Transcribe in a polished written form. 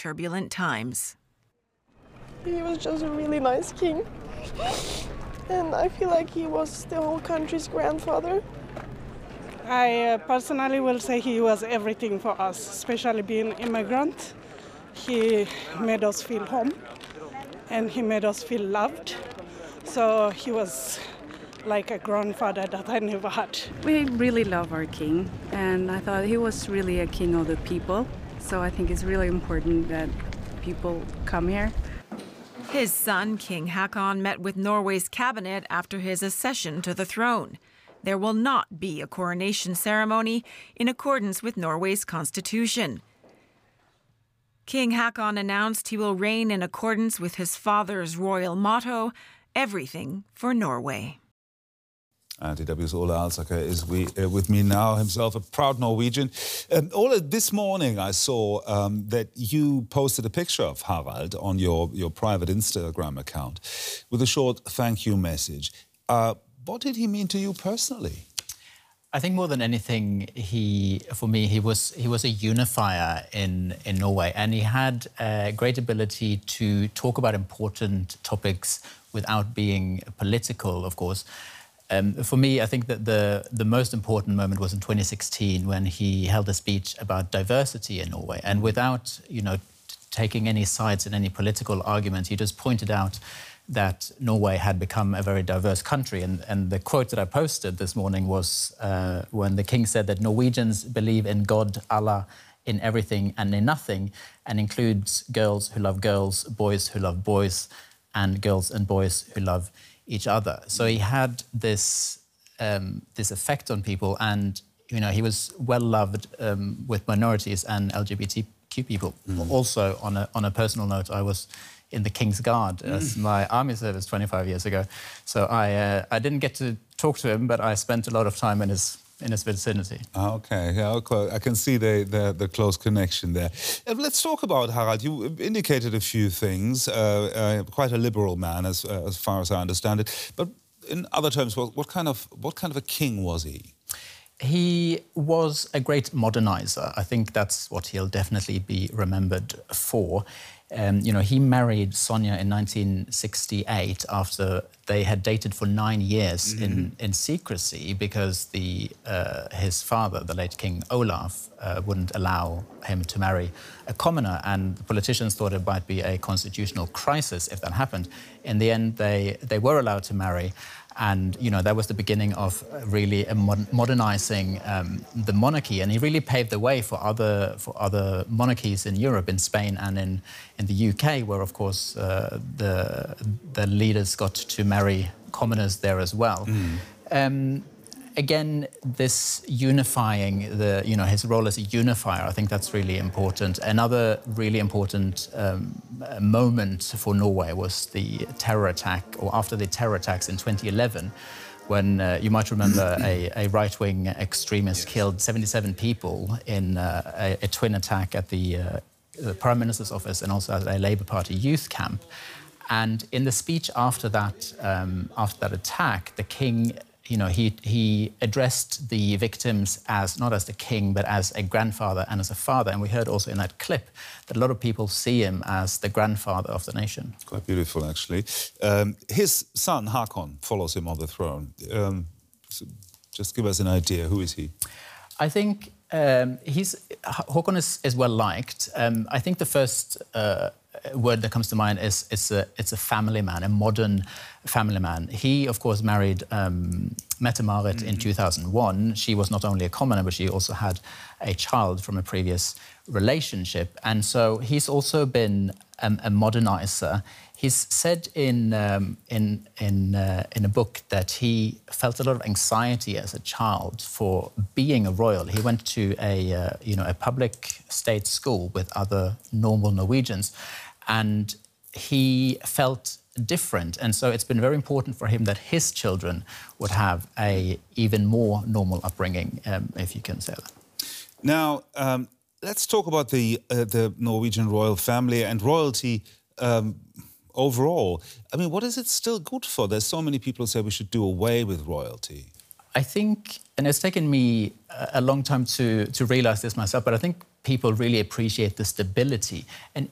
turbulent times. He was just a really nice king. And I feel like he was the whole country's grandfather. I personally will say he was everything for us, especially being immigrant. He made us feel home and he made us feel loved. So he was like a grandfather that I never had. We really love our king, and I thought he was really a king of the people. So I think it's really important that people come here. His son, King Haakon, met with Norway's cabinet after his accession to the throne. There will not be a coronation ceremony in accordance with Norway's constitution. King Haakon announced he will reign in accordance with his father's royal motto, "Everything for Norway." DW's Ole Alsaker is with me now, himself a proud Norwegian. Ole, this morning I saw that you posted a picture of Harald on your private Instagram account with a short thank you message. What did he mean to you personally? I think more than anything, for me, he was a unifier in Norway, and he had a great ability to talk about important topics without being political, of course. For me, I think that the most important moment was in 2016 when he held a speech about diversity in Norway, and without taking any sides in any political argument, he just pointed out that Norway had become a very diverse country. And the quote that I posted this morning was when the king said that Norwegians believe in God, Allah, in everything and in nothing, and includes girls who love girls, boys who love boys, and girls and boys who love each other. So he had this effect on people, and he was well loved with minorities and LGBTQ people. Also, on a personal note, I was in the King's Guard as my army service 25 years ago. So I didn't get to talk to him, but I spent a lot of time in his vicinity. Okay, yeah, I can see the close connection there. Let's talk about Harald. You indicated a few things. Quite a liberal man, as far as I understand it. But in other terms, what kind of a king was he? He was a great modernizer. I think that's what he'll definitely be remembered for. He married Sonia in 1968 after they had dated for 9 years in secrecy because his father, the late King Olaf, wouldn't allow him to marry a commoner, and the politicians thought it might be a constitutional crisis if that happened. In the end, they were allowed to marry. And, that was the beginning of really modernizing the monarchy. And he really paved the way for other monarchies in Europe, in Spain and in the UK, where, of course, the leaders got to marry commoners there as well. Again, this unifying, his role as a unifier, I think that's really important. Another really important moment for Norway was the terror attack, or after the terror attacks in 2011, when you might remember a right-wing extremist killed 77 people in a twin attack at the Prime Minister's office and also at a Labour Party youth camp. And in the speech after that attack, the king, he addressed the victims as not as the king, but as a grandfather and as a father. And we heard also in that clip that a lot of people see him as the grandfather of the nation. Quite beautiful, actually. His son, Haakon, follows him on the throne. So just give us an idea. Who is he? I think Haakon is well liked. I think the first word that comes to mind is it's a family man, a modern family man. He, of course, married Mette-Marit in 2001. She was not only a commoner, but she also had a child from a previous relationship. And so he's also been a modernizer. He's said in a book that he felt a lot of anxiety as a child for being a royal. He went to a public state school with other normal Norwegians, and he felt different. And so it's been very important for him that his children would have a even more normal upbringing, if you can say that. Now, let's talk about the Norwegian royal family and royalty overall. I mean, what is it still good for? There's so many people who say we should do away with royalty. I think, and it's taken me a long time to realise this myself, but I think people really appreciate the stability. And